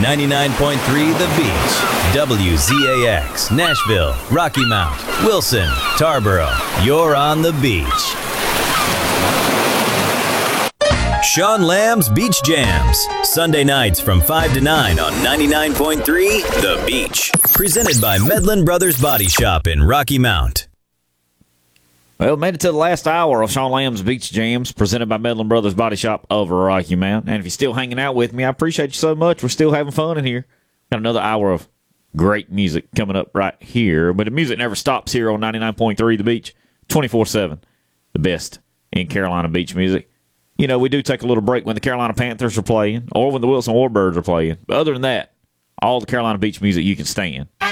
99.3 The Beach, WZAX, Nashville, Rocky Mount, Wilson, Tarboro. You're on the beach. Sean Lamb's Beach Jams, Sunday nights from 5 to 9 on 99.3 The Beach. Presented by Medlin Brothers Body Shop in Rocky Mount. Well, made it to the last hour of Sean Lamb's Beach Jams, presented by Medlin Brothers Body Shop over Rocky Mount. And if you're still hanging out with me, I appreciate you so much. We're still having fun in here. Got another hour of great music coming up right here. But the music never stops here on 99.3 The Beach, 24/7. The best in Carolina beach music. You know, we do take a little break when the Carolina Panthers are playing or when the Wilson Warbirds are playing. But other than that, all the Carolina beach music you can stand.